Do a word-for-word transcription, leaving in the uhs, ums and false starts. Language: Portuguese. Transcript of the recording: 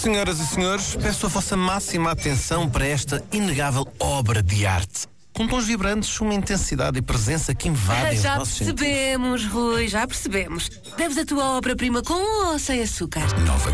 Senhoras e senhores, peço a vossa máxima atenção para esta inegável obra de arte. Com tons vibrantes, uma intensidade e presença que invadem Já os nossos percebemos, Rui, já percebemos. Deves a tua obra-prima com ou sem açúcar? Nova